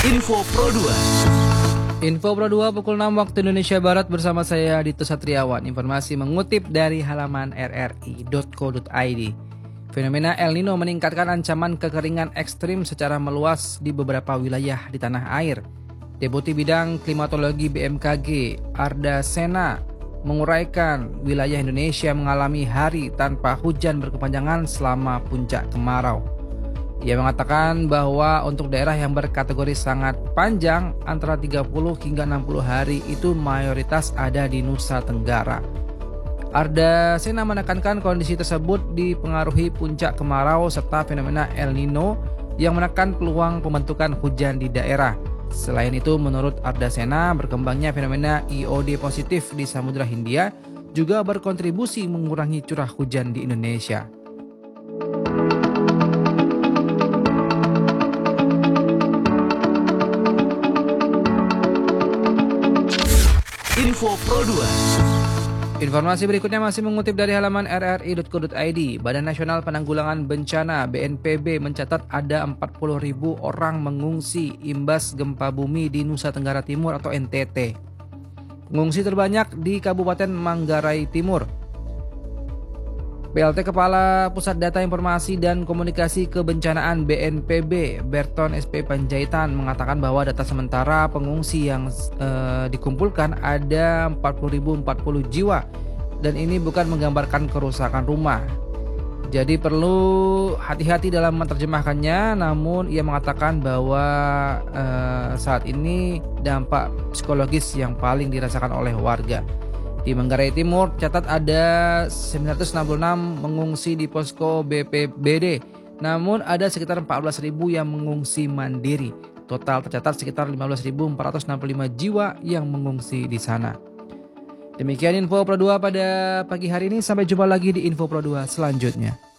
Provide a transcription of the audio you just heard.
Info Pro 2. Info Pro 2 pukul 6 waktu Indonesia Barat bersama saya Dito Satriawan. Informasi mengutip dari halaman rri.co.id. Fenomena El Nino meningkatkan ancaman kekeringan ekstrim secara meluas di beberapa wilayah di tanah air. Deputi Bidang Klimatologi BMKG Arda Sena menguraikan wilayah Indonesia mengalami hari tanpa hujan berkepanjangan selama puncak kemarau. Ia mengatakan bahwa untuk daerah yang berkategori sangat panjang antara 30 hingga 60 hari itu mayoritas ada di Nusa Tenggara. Arda Sena menekankan kondisi tersebut dipengaruhi puncak kemarau serta fenomena El Nino yang menekan peluang pembentukan hujan di daerah. Selain itu, menurut Arda Sena, berkembangnya fenomena IOD positif di Samudra Hindia juga berkontribusi mengurangi curah hujan di Indonesia. Info Pro 2. Informasi berikutnya masih mengutip dari halaman rri.co.id. Badan Nasional Penanggulangan Bencana BNPB mencatat ada 40.000 orang mengungsi imbas gempa bumi di Nusa Tenggara Timur atau NTT. Pengungsi terbanyak di Kabupaten Manggarai Timur. PLT Kepala Pusat Data Informasi dan Komunikasi Kebencanaan BNPB Berton SP Panjaitan mengatakan bahwa data sementara pengungsi yang dikumpulkan ada 40.040 jiwa dan ini bukan menggambarkan kerusakan rumah. Jadi perlu hati-hati dalam menerjemahkannya, namun ia mengatakan bahwa saat ini dampak psikologis yang paling dirasakan oleh warga. Di Manggarai Timur catat ada 966 mengungsi di posko BPBD, namun ada sekitar 14.000 yang mengungsi mandiri. Total tercatat sekitar 15.465 jiwa yang mengungsi di sana. Demikian Info Pro 2 pada pagi hari ini, sampai jumpa lagi di Info Pro 2 selanjutnya.